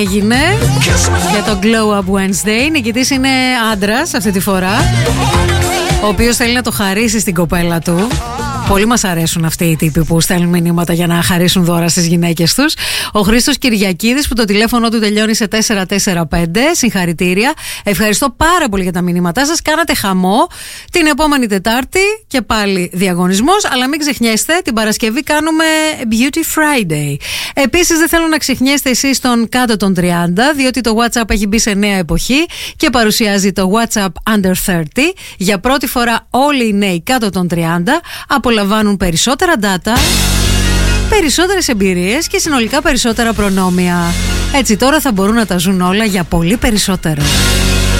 Έγινε για το Glow Up Wednesday. Νικητής είναι άντρας αυτή τη φορά, ο οποίος θέλει να το χαρίσει στην κοπέλα του. Πολύ μας αρέσουν αυτοί οι τύποι που στέλνουν μηνύματα για να χαρίσουν δώρα στις γυναίκες τους. Ο Χρήστος Κυριακίδης, που το τηλέφωνο του τελειώνει σε 445. Συγχαρητήρια. Ευχαριστώ πάρα πολύ για τα μηνύματά σας. Κάνατε χαμό. Την επόμενη Τετάρτη και πάλι διαγωνισμός. Αλλά μην ξεχνιέστε, την Παρασκευή κάνουμε Beauty Friday. Επίσης, δεν θέλω να ξεχνιέστε εσείς τον κάτω των 30, διότι το WhatsApp έχει μπει σε νέα εποχή και παρουσιάζει το WhatsApp Under 30. Για πρώτη φορά όλοι οι νέοι κάτω των 30 απολαμβάνουν περισσότερα data, περισσότερες εμπειρίες και συνολικά περισσότερα προνόμια. Έτσι τώρα θα μπορούν να τα ζουν όλα για πολύ περισσότερο.